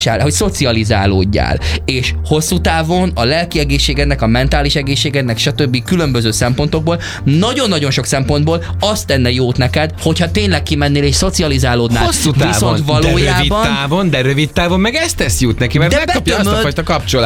hogy szocializálódjál, és hosszú távon a lelki egészségednek, a mentális egészségednek, stb. Különböző szempontokból, nagyon-nagyon sok szempontból azt tenne jót neked, hogyha tényleg kimennél és szocializálódnál. Hosszú távon, viszont valójában, de rövid távon meg ezt tesz jut neki, mert megkapja azt a fajta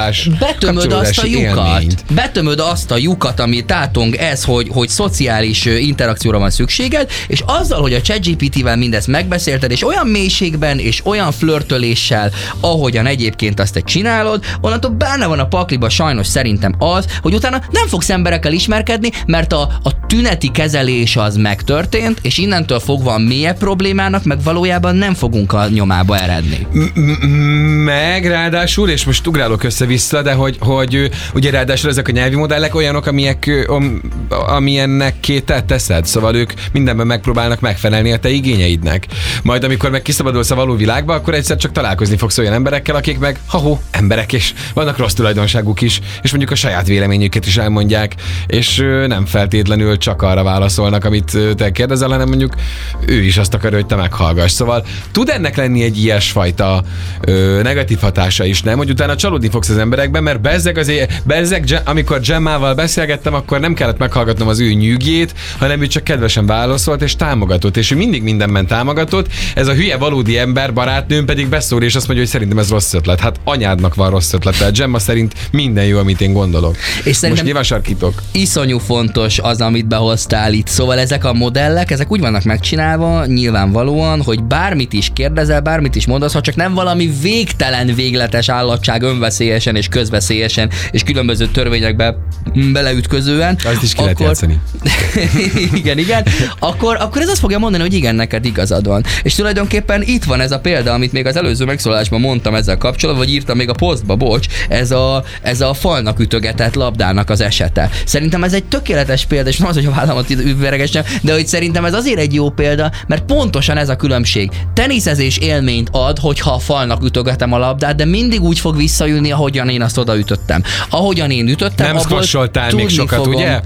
betömöd azt a lyukat, ami tátong ez, hogy szociális interakcióra van szükséged, és azzal, hogy a ChatGPT-vel mindezt megbeszélted, és olyan mélységben, és olyan flörtöléssel, ahogyan egyébként azt te csinálod, onnantól benne van a pakliba sajnos szerintem az, hogy utána nem fogsz emberekkel ismerkedni, mert a tüneti kezelés az megtörtént, és innentől fogva a mélyebb problémának meg valójában nem fogunk a nyomába eredni. Meg ráadásul, és most ugrálok össze-vissza, de hogy ugye ráadásul ezek a nyelvi modellek olyanok, amilyennek te teszed, szóval ők mindenben megpróbálnak megfelelni a te igényeidnek. Majd amikor meg kiszabadulsz a való világba, akkor egyszer csak találkozni fogsz olyan emberekkel, akik meg emberek, és vannak rossz tulajdonságuk is, és mondjuk a saját véleményüket is elmondják, és nem feltétlenül csak arra válaszolnak, amit te kérdezel, hanem mondjuk ő is azt akarja, hogy te meghallgass. Szóval tud ennek lenni egy ilyesfajta negatív hatása is, nem? Hogy utána csalódni fogsz az emberekben, mert bezzeg, amikor Gemmával beszélgettem, akkor nem kellett meghallgatnom az ő nyűgjét, hanem ő csak kedvesen válaszolt és támogatott, és ő mindig mindenben támogatott. Ez a hülye valódi ember, barátnőm pedig beszól, és azt mondja, hogy szerintem ez rossz ötlet. Hát anyádnak van rossz ötlete. Gemma szerint minden jó, amit én gondolok. És most nyilván sarkítok. Iszonyú fontos az, amit behoztál itt. Szóval ezek a modellek, ezek úgy vannak megcsinálva, nyilvánvalóan, hogy bármit is kérdezel, bármit is mondasz, ha csak nem valami végtelen, végletes állatság önveszélyesen és közveszélyesen és különböző törvényekbe beleütközően. Azt is ki lehet játszani. igen. Akkor ez azt fogja mondani, hogy igen, neked igazad van. És tulajdonképpen itt van ez a példa, amit még az előző megszólalásban mondtam ezzel kapcsolatban, vagy írtam még a posztba, ez a falnak ütögetett labdának az esete. Szerintem ez egy tökéletes példa, és nem az, hogy a vállamat üveregessem, de hogy szerintem ez azért egy jó példa, mert pontosan ez a különbség. Teniszezés élményt ad, hogyha a falnak ütögetem a labdát, de mindig úgy fog visszajönni, ahogyan én azt odaütöttem. Ahogyan én ütöttem, nem squasholtál még sokat, fogom. Ugye?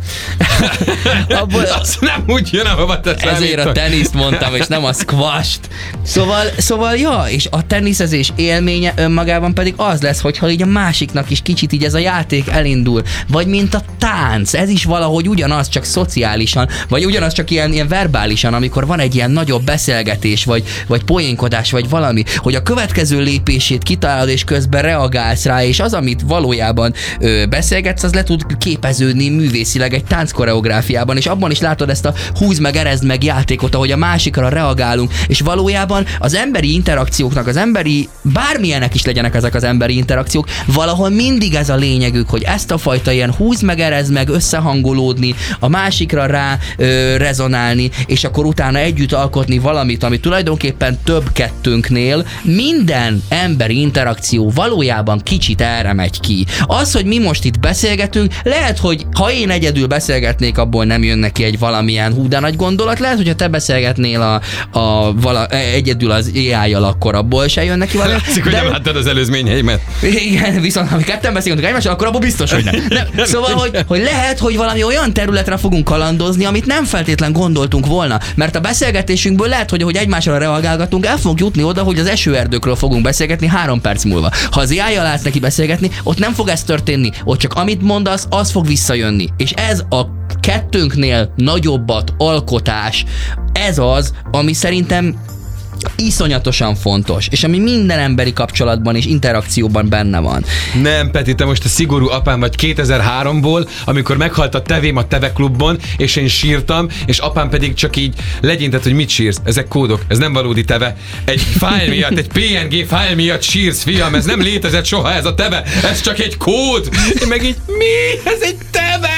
Azt nem úgy jön, ahova te ezért a teniszt mondtam, és nem a squasht. Szóval ja, és a teniszezés élménye önmagában pedig az lesz, hogyha így a másiknak is kicsit így ez a játék elindul. Vagy mint a tánc, ez is valahogy ugyanaz, csak szociálisan, vagy ugyanaz csak ilyen verbálisan, amikor van egy ilyen nagyobb beszélgetés, vagy poénkodás, vagy valami, hogy a következő lépését kitalálod, és közben reagálsz rá, és az, amit valójában beszélgetsz, az le tud képeződni művészileg egy tánckoreográfiában, és abban is látod ezt a húzd meg, erezd meg játékot, ahogy a másikra reagálunk, és valójában az emberi interakcióknak, bármilyenek is legyenek ezek az emberi interakciók, valahol mindig ez a lényegük, hogy ezt a fajta ilyen húzd meg, erezd meg, összehangolódni, a másikra rá rezonálni, és akkor utána együtt alkotni valamit, ami tulajdonképpen több kettőnknél minden emberi interakció valójában kicsit erre megy ki. Az, hogy mi most itt beszélgetünk, lehet, hogy ha én egyedül beszélgetnék, abból nem jön neki egy valamilyen de nagy gondolat, lehet, hogyha te beszélgetnél egyedül az AI-jal, akkor abból se jön neki valami. Látszik, hogy nem láttad az előzményeimet. Igen, viszont ha mi ketten beszélgetünk egymással, akkor abból biztos, hogy nem. Szóval, hogy lehet, hogy valami olyan területre fogunk kalandozni, amit nem feltétlen gondoltunk volna, mert a beszélgetésünkből lehet, hogy egymásra reagálgatunk, el fogunk jutni oda, hogy az esőerdőkről fogunk beszélgetni 3 perc múlva. Ha az AI-jal látsz neki beszélgetni, ott nem fog ez történni, ott csak amit mondasz, az fog visszajönni. És ez a kettőnknél nagyobbat alkotás, ez az, ami szerintem iszonyatosan fontos, és ami minden emberi kapcsolatban és interakcióban benne van. Nem, Peti, te most a szigorú apám vagy 2003-ból, amikor meghalt a tevém a Teve klubban, és én sírtam, és apám pedig csak így legyintett, hogy mit sírsz. Ezek kódok, ez nem valódi teve. Egy fájl miatt, egy PNG fájl miatt sírsz, fiam, ez nem létezett soha ez a teve, ez csak egy kód. Én meg így, mi? Ez egy teve!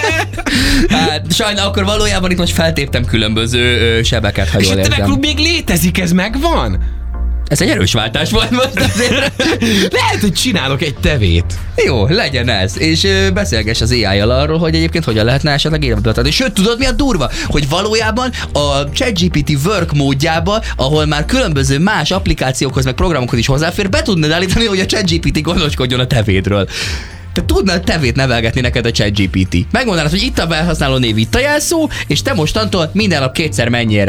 Hát, sajnálom, akkor valójában itt most feltéptem különböző sebeket, ha jól érzem. És a Teve klub még létezik, ez megvan? Ez egy erős váltás volt most azért. Lehet, hogy csinálok egy tevét. Jó, legyen ez. És beszélgess az AI-jal arról, hogy egyébként hogyan lehetne esetleg életbe tartani. Sőt, tudod mi a durva? Hogy valójában a ChatGPT work módjába, ahol már különböző más applikációkhoz, meg programokhoz is hozzáfér, be tudnád állítani, hogy a ChatGPT gondoskodjon a tevédről. Te tudnál tevét nevelgetni neked a ChatGPT. Megmondanád, hogy itt a felhasználó név, itt a jelszó, és te mostantól minden nap 2-szer menjél rá.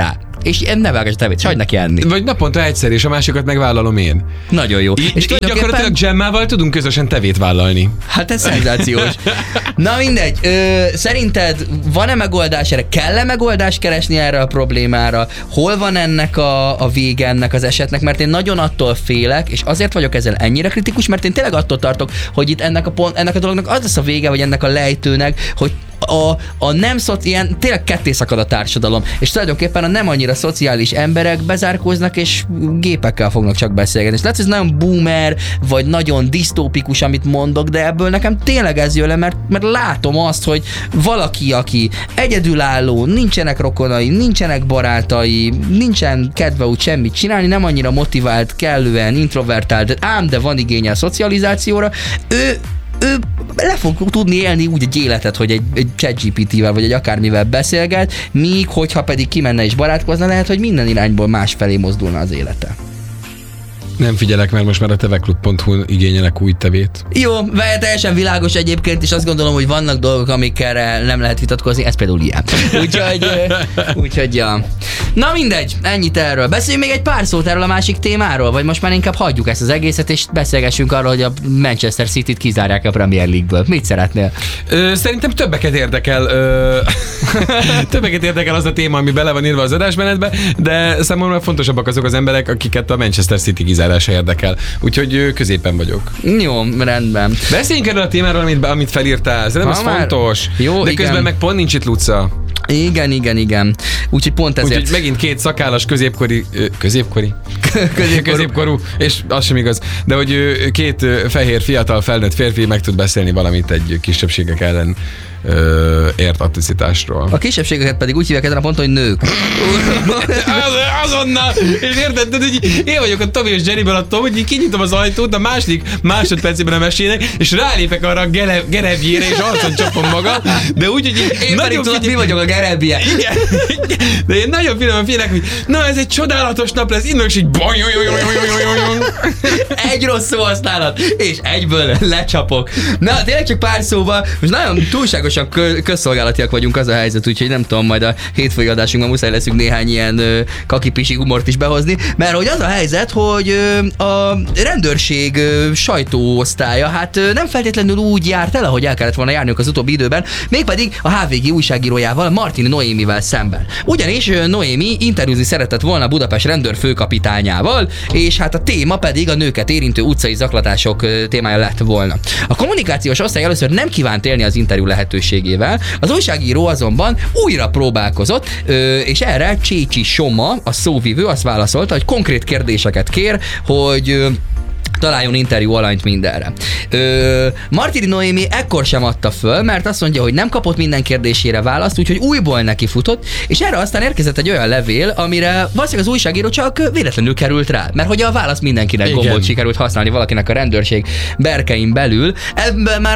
és ne vágasd a tevét, és hagyd neki enni. Vagy naponta egyszer, és a másikat megvállalom én. Nagyon jó. És gyakorlatilag Gemmával tudunk közösen tevét vállalni. Hát ez szenzációs. Na mindegy, szerinted van-e megoldás erre? Kell-e megoldást keresni erre a problémára? Hol van ennek a vége ennek az esetnek? Mert én nagyon attól félek, és azért vagyok ezzel ennyire kritikus, mert én tényleg attól tartok, hogy itt ennek a dolognak az lesz a vége, vagy ennek a lejtőnek, hogy a nem ilyen tényleg ketté szakad a társadalom, és tulajdonképpen a nem annyira szociális emberek bezárkóznak, és gépekkel fognak csak beszélgetni. És lehet, hogy ez nagyon boomer, vagy nagyon disztópikus, amit mondok, de ebből nekem tényleg ez jön le, mert látom azt, hogy valaki, aki egyedülálló, nincsenek rokonai, nincsenek barátai, nincsen kedve úgy semmit csinálni, nem annyira motivált, kellően introvertált, ám de van igénye a szocializációra, ő le fog tudni élni úgy egy életet, hogy egy ChatGPT-vel vagy egy akármivel beszélget, míg hogyha pedig kimenne és barátkozna, lehet, hogy minden irányból másfelé mozdulna az élete. Nem figyelek, mert most már a teveklub.hu igényelek új tevét. Jó, teljesen világos egyébként, és azt gondolom, hogy vannak dolgok, amikkel nem lehet vitatkozni, ez például ilyen. Úgyhogy ja. Na mindegy, ennyit erről. Beszéljünk még egy pár szót erről a másik témáról, vagy most már inkább hagyjuk ezt az egészet, és beszélgessünk arról, hogy a Manchester City-t kizárják a Premier League-ből. Mit szeretnél? Szerintem többeket érdekel az a téma, ami bele van írva az adásmenetbe, de számomra fontosabbak azok az emberek, akiket a Manchester City kizárása érdekel. Úgyhogy középen vagyok. Jó, rendben. Beszéljünk erről a témáról, amit felírtál. Szerintem ez fontos. Jó, de igen. Közben meg pont nincs itt Luca. Igen. Úgyhogy pont ezért. Úgyhogy megint két szakállas középkorú, és az sem igaz, de hogy két fehér, fiatal, felnőtt férfi meg tud beszélni valamit egy kisebbségek ellen ért atrocitásról. A kisebbségeket pedig úgy hívják ezen a ponton, hogy nők. Azonnal! És érted, hogy én vagyok a Tomi és Jerryből a Tom, hogy így kinyitom az ajtót a második másodpercében a mesének, és rálépek arra a gerebjére, és arcon csapom magam, de úgy, hogy én pedig tudod, mi vagyok a gerebje. Igen. De én nagyon finoman félek, hogy na ez egy csodálatos nap lesz, innen is így egy rossz szó használat, és egyből lecsapok. Na, tényleg csak pár szóval, most nagyon túlságosan közszolgálatiak vagyunk, az a helyzet, úgyhogy nem tudom, majd a hétfői adásunkban muszáj leszünk néhány ilyen kakipisi humort is behozni, mert hogy az a helyzet, hogy a rendőrség sajtóosztálya hát nem feltétlenül úgy járt el, ahogy el kellett volna járniuk az utóbbi időben, mégpedig a HVG újságírójával, Martin Noémivel szemben. Ugyanis Noémi interjúzni szeretett volna Budapest rendőrfőkapitányával, és hát a téma pedig a nőket érintő utcai zaklatások témája lett volna. A kommunikációs osztály először nem kívánt élni az interjú lehetőségével, az újságíró azonban újra próbálkozott, és erre Csécsi Soma, a szóvivő azt válaszolta, hogy konkrét kérdéseket kér, hogy találjon interjú alanyt mindenre. Martini Noémi ekkor sem adta föl, mert azt mondja, hogy nem kapott minden kérdésére választ, úgyhogy újból neki futott, és erre aztán érkezett egy olyan levél, amire valószínűleg az újságíró csak véletlenül került rá, mert hogy a válasz mindenkinek gombot sikerült használni valakinek a rendőrség berkein belül. Ebből már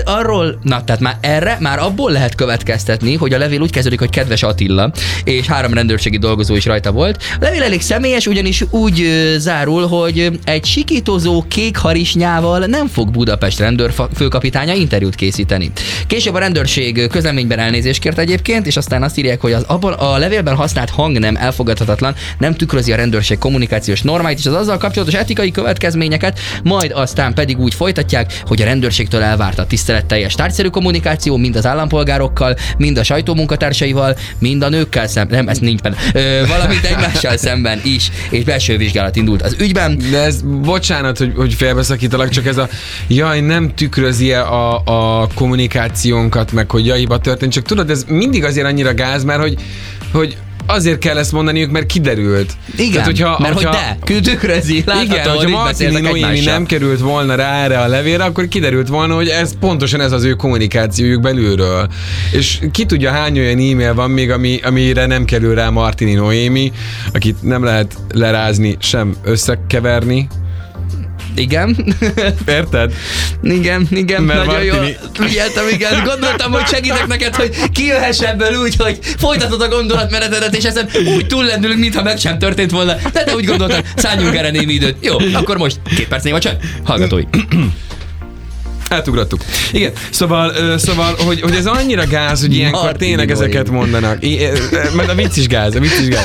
már abból lehet következtetni, hogy a levél úgy kezdődik, hogy kedves Attila, és 3 rendőrségi dolgozó is rajta volt. A levél elég személyes, ugyanis úgy zárul, hogy egy sikítozó kék harisnyával nem fog Budapest rendőrfőkapitánya interjút készíteni. Később a rendőrség közleményben elnézést kért egyébként, és aztán azt írják, hogy abban a levélben használt hang nem elfogadhatatlan, nem tükrözi a rendőrség kommunikációs normáit és az azzal kapcsolatos etikai következményeket, majd aztán pedig úgy folytatják, hogy a rendőrségtől elvárta tiszteletteljes tárgyszerű kommunikáció mind az állampolgárokkal, mind a sajtómunkatársaival, mind a nőkkel szemben, nem, ez nincs benne, valamint egymással szemben is, és belső vizsgálat indult az ügyben. De ez, bocsánat, hogy félbeszakítalak, csak ez a jaj, nem tükrözi a kommunikációnkat, meg hogy jaiba történt, csak tudod, ez mindig azért annyira gáz, mert hogy azért kell ezt mondaniuk, mert kiderült. Igen, tehát, hogy tükrözi, látható, igen, hogyha Martini Noémi nem került volna rá erre a levélre, akkor kiderült volna, hogy pontosan ez az ő kommunikációjuk belülről. És ki tudja, hány olyan e-mail van még, amire nem kerül rá Martini Noémi, akit nem lehet lerázni, sem összekeverni. Igen. Érted? Igen, mert nagyon Martini... jól figyeltem, igen. Gondoltam, hogy segítek neked, hogy kijöhess ebből úgy, hogy folytatod a gondolatmenetedet, és ezen úgy túllendülünk, mintha meg sem történt volna. De te úgy gondoltad, szálljunk erre némi időt. Jó, akkor most 2 perc néma csend. Hallgatói. Átugrottuk. Igen, szóval hogy ez annyira gáz, hogy ilyenkor tényleg ezeket mondanak. Mert a vicc is gáz.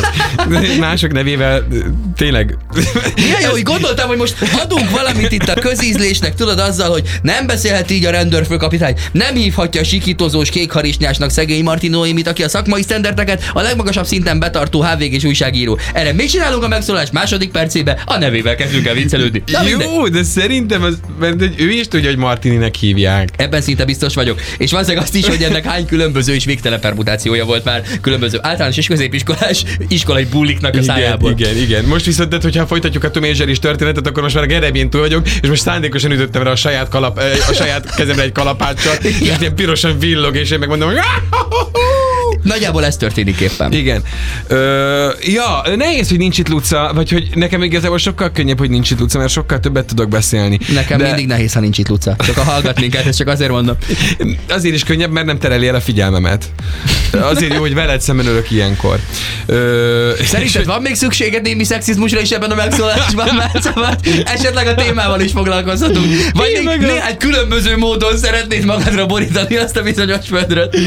Mások nevével tényleg. Igen, jó, úgy gondoltam, hogy most adunk valamit itt a közízlésnek, tudod, azzal, hogy nem beszélhet így a rendőrfőkapitány, nem hívhatja a sikítozós kékharisnyásnak szegény Martin Noémit, aki a szakmai sztenderdeket a legmagasabb szinten betartó HVG-s újságíró. Erre még csinálunk a megszólás második percébe, a nevével kezdünk el viccelődni. Jó, de szerintem mert ő is tudja, hogy Martininek hívják. Ebben szinte biztos vagyok. És valószínűleg azt is, hogy ennek hány különböző és végtelen permutációja volt már különböző általános és középiskolás iskolai bulliknak a szájából. Igen. Most viszont, hogyha folytatjuk a Tom és Jerry történetet, akkor most már a gerebjén túl vagyok, és most szándékosan ütöttem rá a saját kezemre egy kalapáccsal, és ilyen pirosan villog, és én megmondom, hogy nagyjából ez történik éppen. Igen. Nehéz, hogy nincs itt Luca, vagy hogy nekem igazából sokkal könnyebb, hogy nincs itt Luca, mert sokkal többet tudok beszélni. Nekem mindig nehéz, ha nincs itt Luca. Csak a hallgat minket, ezt csak azért mondom. Azért is könnyebb, mert nem tereli el a figyelmemet. Azért jó, hogy veled szemben ülök ilyenkor. Szerinted van még szükséged némi szexizmusra is ebben a megszólásban, mert szóval esetleg a témával is foglalkozhatunk. Vagy még néhány különböző módon szeretnéd magadra borítani azt a bizonyos földröt.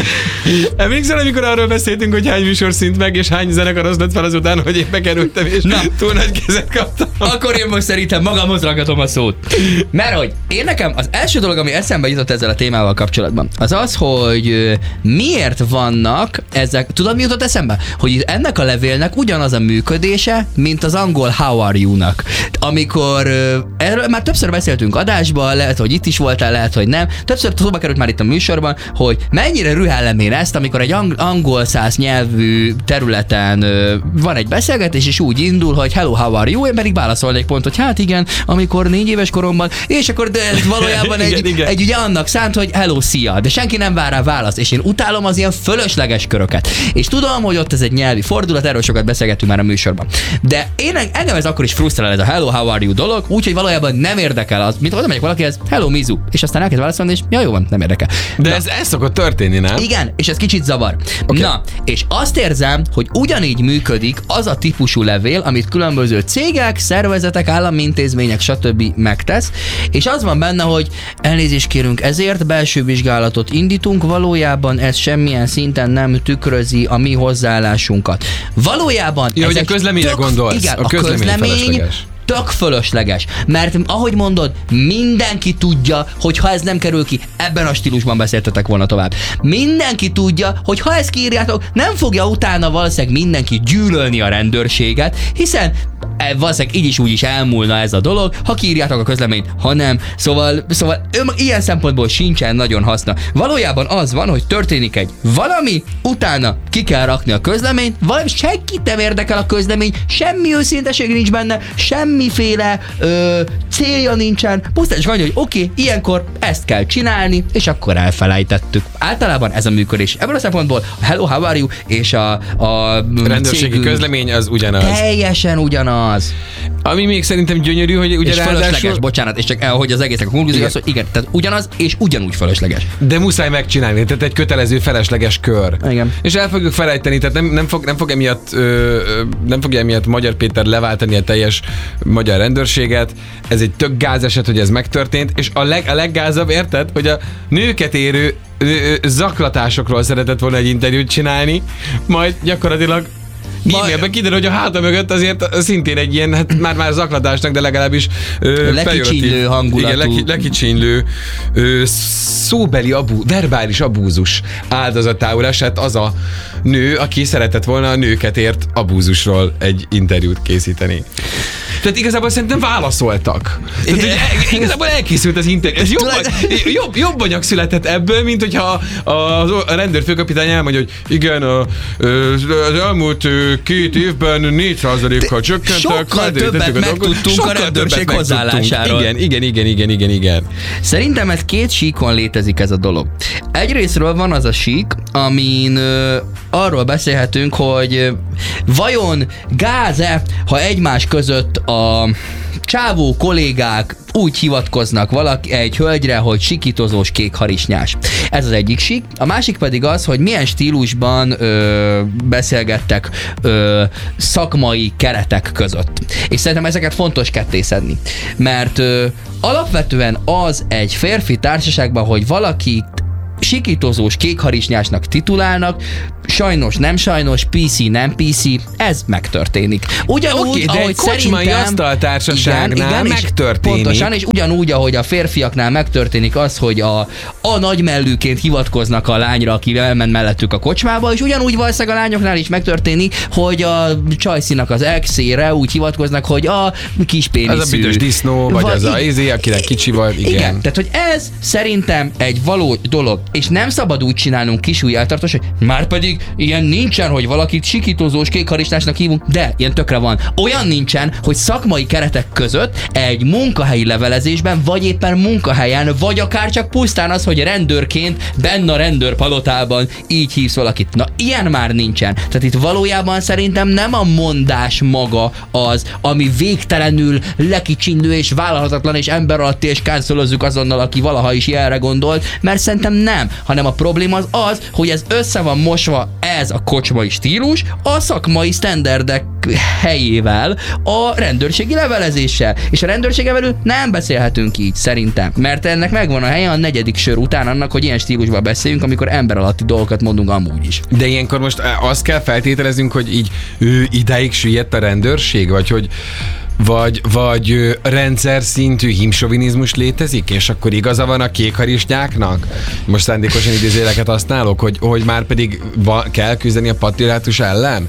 Emlékszel, amikor arról beszéltünk, hogy hány műsorszint meg, és hány zenekar oszlott fel azután, hogy én bekerültem, és túl nagy kezet kaptam. Akkor én most szerintem magamhoz ragadom a szót. Mert hogy én nekem az első dolog, ami eszembe jutott ezzel a témával kapcsolatban, az az, hogy miért vannak ezek, tudod mi jutott eszembe? Hogy ennek a levélnek ugyanaz a működése, mint az angol how are you-nak. Amikor erről már többször beszéltünk adásban, lehet, hogy itt is voltál, lehet, hogy nem. Többször szóba került már itt a műsorban, hogy mennyire rühellem én ezt, amikor egy angol száz nyelvű területen van egy beszélgetés, és úgy indul, hogy hello, how are you? Én pedig válaszolnék pont, hogy hát igen, amikor 4 éves koromban, és akkor de valójában egy ugye annak szánt, hogy hello, szia, de senki nem vár rá választ, és én utálom az ilyen fölösleges köröket. És tudom, hogy ott ez egy nyelvi fordulat, erről sokat beszélgettünk már a műsorban. De engem ez akkor is frusztrál, ez a hello, how are you dolog, úgyhogy valójában nem érdekel az, mint oda megyek valakihez, hello, Mizu, és aztán elkezd válaszolni, és ja, jó van, nem érdekel. De ez szokott történni, nem? Igen, és ez kicsit zavar. Okay. Na, és azt érzem, hogy ugyanígy működik az a típusú levél, amit különböző cégek, szervezetek, állami intézmények, stb. Megtesz, és az van benne, hogy elnézést kérünk ezért, belső vizsgálatot indítunk, valójában ez semmilyen szinten nem tükrözi a mi hozzáállásunkat. Valójában ez hogy a közleményre gondolsz. Igen, a közlemény tök fölösleges, mert ahogy mondod, mindenki tudja, hogy ha ez nem kerül ki, ebben a stílusban beszéltetek volna tovább. Mindenki tudja, hogy ha ezt kiírjátok, nem fogja utána valószínűleg mindenki gyűlölni a rendőrséget, hiszen valószínűleg így is úgy is elmúlna ez a dolog, ha kiírjátok a közleményt, ha nem. Szóval ilyen szempontból sincsen nagyon haszna. Valójában az van, hogy történik egy valami, utána ki kell rakni a közleményt, valami senkit nem érdekel a közlemény, semmi őszinteség nincs benne, semmiféle célja nincsen, pusztán csak annyi, hogy oké, ilyenkor ezt kell csinálni, és akkor elfelejtettük. Általában ez a működés. Ebből a szempontból a hello, how are you és a rendőrségi közlemény az ugyanaz. Teljesen ugyanaz. Ami még szerintem gyönyörű, hogy ugye és fölösleges, bocsánat, és csak hogy az egésznek a konklúzió az, hogy igen, tehát ugyanaz, és ugyanúgy fölösleges. De muszáj megcsinálni, tehát egy kötelező felesleges kör. Igen. És el fogjuk felejteni, tehát nem fogja emiatt Magyar Péter leváltani a teljes magyar rendőrséget. Ez egy tök gáz eset, hogy ez megtörtént, és a leggázabb, érted, hogy a nőket érő zaklatásokról szeretett volna egy interjút csinálni, majd gyakorlatilag e-mailben kiderül, hogy a háta mögött azért szintén egy ilyen, hát már zaklatásnak, de legalábbis lekicsinylő hangulatú. Igen, lekicsinylő szóbeli verbális abúzus áldozatául esett az a nő, aki szeretett volna a nőket ért abúzusról egy interjút készíteni. Tehát igazából szerintem válaszoltak. Tehát, igazából elkészült az interjú. Ez jobb anyag született ebből, mint hogyha a rendőrfőkapitány elmondja, hogy igen, az elmúlt 2 évben 4%-kal csökkentek. Sokkal többet megtudtunk a rendőrség hozzáállásáról. Igen. Szerintem ez 2 síkon létezik ez a dolog. Egyrésztről van az a sík, amin arról beszélhetünk, hogy vajon gáz-e, ha egymás között a csávó kollégák úgy hivatkoznak egy hölgyre, hogy sikítozós kékharisnyás. Ez az egyik sík. A másik pedig az, hogy milyen stílusban beszélgettek szakmai keretek között. És szerintem ezeket fontos kettészedni. Mert alapvetően az egy férfi társaságban, hogy valaki sikítozós kékharisnyásnak titulálnak, sajnos, nem sajnos, PC, nem PC, ez megtörténik. Ugyanúgy, de ahogy egy kocsmai asztaltársaságnál igen, megtörténik. Pontosan, és ugyanúgy, ahogy a férfiaknál megtörténik az, hogy a nagymellűként hivatkoznak a lányra, aki elment mellettük a kocsmába, és ugyanúgy valószínűleg a lányoknál is megtörténik, hogy a csajszinak az exére úgy hivatkoznak, hogy a kispéniszű. Ez a büdös disznó, vagy az a izé, akinek kicsi volt, igen. Tehát, hogy ez szerintem egy való dolog, és nem szabad úgy csinálnunk kisúly eltartós, hogy már pedig ilyen nincsen, hogy valakit sikítozós kékharisnyásnak hívunk, de ilyen tökre van. Olyan nincsen, hogy szakmai keretek között egy munkahelyi levelezésben, vagy éppen munkahelyen, vagy akár csak pusztán az, hogy rendőrként benne a rendőrpalotában így hívsz valakit. Na, ilyen már nincsen. Tehát itt valójában szerintem nem a mondás maga az, ami végtelenül lekicsinlő és vállalhatatlan és ember alatti, és cancelezzük azonnal, aki valaha is ilyenre gondolt, mert szerintem nem, hanem a probléma az, hogy ez össze van mosva ez a kocsmai stílus a szakmai sztenderdek helyével, a rendőrségi levelezéssel. És a rendőrséggel belül nem beszélhetünk így, szerintem. Mert ennek megvan a helye a 4. sör után annak, hogy ilyen stílusban beszéljünk, amikor ember alatti dolgokat mondunk amúgy is. De ilyenkor most azt kell feltételeznünk, hogy így idáig süllyedt a rendőrség, vagy hogy vagy rendszer szintű himsovinizmus létezik, és akkor igaza van a kékharisnyáknak? Most szándékosan idézéleket használok, hogy már pedig kell küzdeni a patriarhátus ellen?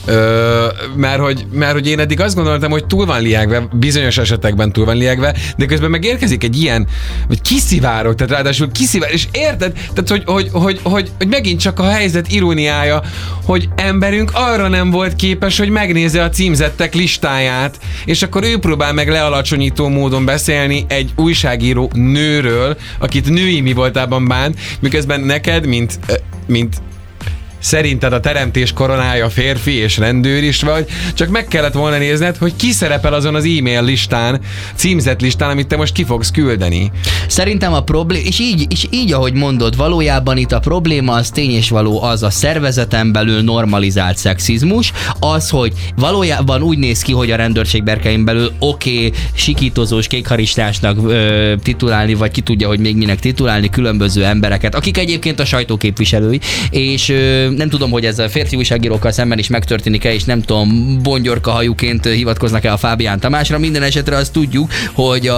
Mert hogy én eddig azt gondoltam, hogy túl van liegve, bizonyos esetekben túl van liegve, de közben megérkezik egy ilyen, vagy kiszivárog, tehát ráadásul kiszivárog, és érted? Tehát, hogy megint csak a helyzet iróniája, hogy emberünk arra nem volt képes, hogy megnézze a címzettek listáját, és akkor ő próbál meg lealacsonyító módon beszélni egy újságíró nőről, akit női mi voltában bánt, miközben neked, mint szerinted a teremtés koronája férfi és rendőr is vagy, csak meg kellett volna nézned, hogy ki szerepel azon az e-mail listán, címzett listán, amit te most ki fogsz küldeni. Szerintem a probléma, és így, ahogy mondod, valójában itt a probléma az tény és való az a szervezeten belül normalizált szexizmus, az, hogy valójában úgy néz ki, hogy a rendőrség berkein belül sikítozós kékharisnyásnak titulálni, vagy ki tudja, hogy még minek titulálni különböző embereket, akik egyébként a sajtóképviselői, és nem tudom, hogy ez a férfi újságírókkal szemben is megtörténik-e, és nem tudom, bongyorka hajuként hivatkoznak-e a Fábián Tamásra. Minden esetre azt tudjuk, hogy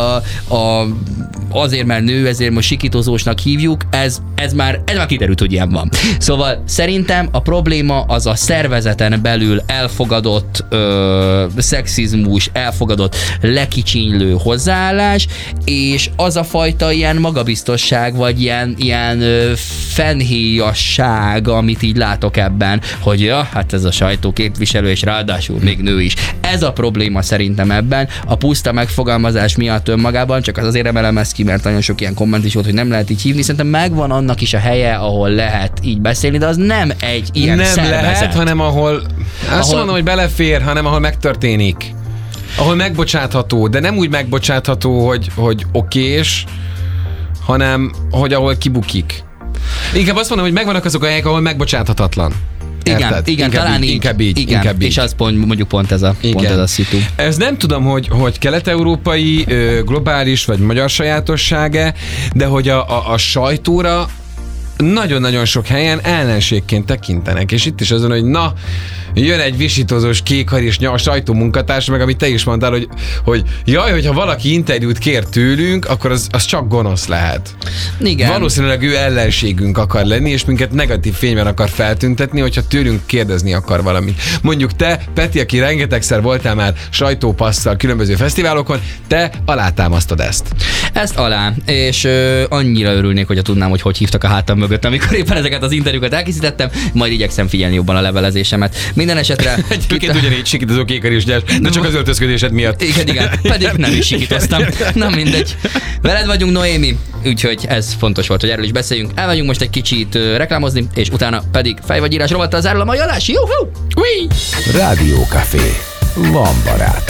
azért, mert nő, ezért most sikítozósnak hívjuk, ez már kiderült, hogy ilyen van. Szóval szerintem a probléma az a szervezeten belül elfogadott szexizmus, elfogadott lekicsinylő hozzáállás, és az a fajta ilyen magabiztosság, vagy ilyen fenhéjasság, amit így látok ebben, hogy ja, hát ez a sajtóképviselő, és ráadásul még nő is. Ez a probléma szerintem ebben. A puszta megfogalmazás miatt önmagában, csak az azért emelem ezt ki, mert nagyon sok ilyen komment is volt, hogy nem lehet így hívni. Szerintem megvan annak is a helye, ahol lehet így beszélni, de az nem egy ilyen nem szervezet. Nem lehet, hanem ahol mondom, hogy belefér, hanem ahol megtörténik. Ahol megbocsátható, de nem úgy megbocsátható, hogy okés, hanem hogy ahol kibukik. Inkább azt mondom, hogy megvannak azok a helyek, ahol megbocsáthatatlan. Igen, inkább talán így. Inkább így. És az mondjuk pont ez a szitu. Ez nem tudom, hogy kelet-európai, globális vagy magyar sajátossága, de hogy a sajtóra nagyon-nagyon sok helyen ellenségként tekintenek, és itt is azon, hogy na, jön egy visítozós kékharisnya, a sajtómunkatárs, meg amit te is mondtál, hogy jaj, hogyha valaki interjút kér tőlünk, akkor az csak gonosz lehet. Igen. Valószínűleg ő ellenségünk akar lenni, és minket negatív fényben akar feltüntetni, hogyha tőlünk kérdezni akar valamit. Mondjuk te, Peti, aki rengetegszer voltál már sajtópasszal különböző fesztiválokon, te alátámasztod ezt. Ezt alá, és annyira örülnék, hogyha tudnám, hogy hívtak a hátam mögött, amikor éppen ezeket az interjúkat elkészítettem, majd igyekszem figyelni jobban a levelezésemet. Minden esetre... Egyébként ugyanígy sikítozó kékharisnyás, de csak az öltözködésed miatt. Igen, pedig nem is sikítoztam. Na mindegy. Veled vagyunk, Noémi, úgyhogy ez fontos volt, hogy erről is beszéljünk. Elmegyünk most egy kicsit reklámozni, és utána pedig fejvagyírás rovattal zárul a mai adás. Juhu! Rádió Café. Van barát.